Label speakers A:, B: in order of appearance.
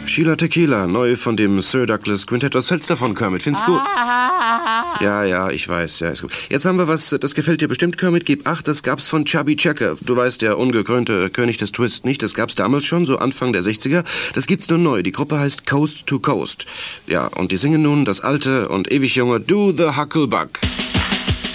A: Sheila Tequila, neu von dem Sir Douglas Quintett. Was hältst du davon, Kermit? Findest gut? Ja, ich weiß. Ja, ist gut. Jetzt haben wir was, das gefällt dir bestimmt, Kermit. Gib acht, das gab's von Chubby Checker. Du weißt, der ungekrönte König des Twist, nicht? Das gab's damals schon, so Anfang der 60er. Das gibt's nur neu. Die Gruppe heißt Coast to Coast. Ja, und die singen nun das alte und ewig junge Do the Hucklebuck.